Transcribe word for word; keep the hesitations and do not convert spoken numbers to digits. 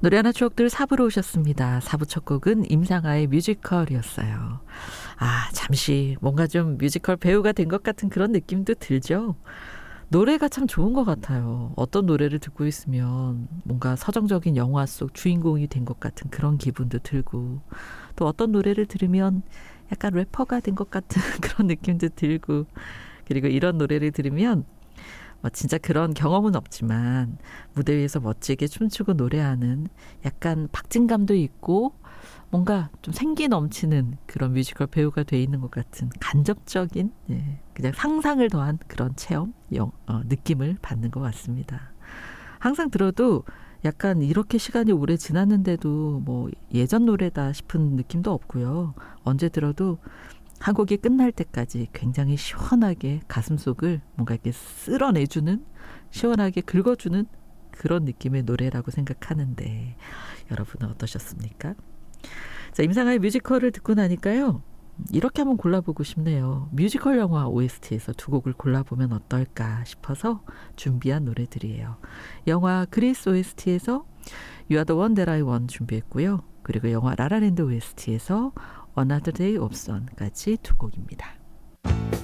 노래 하나 추억들 사 부로 오셨습니다. 사 부 첫 곡은 임상아의 뮤지컬이었어요. 아, 잠시 뭔가 좀 뮤지컬 배우가 된 것 같은 그런 느낌도 들죠. 노래가 참 좋은 것 같아요. 어떤 노래를 듣고 있으면 뭔가 서정적인 영화 속 주인공이 된 것 같은 그런 기분도 들고, 또 어떤 노래를 들으면 약간 래퍼가 된 것 같은 그런 느낌도 들고, 그리고 이런 노래를 들으면 뭐 진짜 그런 경험은 없지만 무대 위에서 멋지게 춤추고 노래하는 약간 박진감도 있고 뭔가 좀 생기 넘치는 그런 뮤지컬 배우가 돼 있는 것 같은 간접적인, 예, 그냥 상상을 더한 그런 체험, 영, 어, 느낌을 받는 것 같습니다. 항상 들어도 약간 이렇게 시간이 오래 지났는데도 뭐 예전 노래다 싶은 느낌도 없고요. 언제 들어도 한 곡이 끝날 때까지 굉장히 시원하게 가슴속을 뭔가 이렇게 쓸어내주는, 시원하게 긁어주는 그런 느낌의 노래라고 생각하는데, 여러분은 어떠셨습니까? 자, 임상아의 뮤지컬을 듣고 나니까요, 이렇게 한번 골라보고 싶네요. 뮤지컬 영화 오에스티에서 두 곡을 골라보면 어떨까 싶어서 준비한 노래들이에요. 영화 그리스 오에스티에서 You are the one that I want 준비했고요. 그리고 영화 라라랜드 오에스티에서 Another Day of Sun까지 두 곡입니다.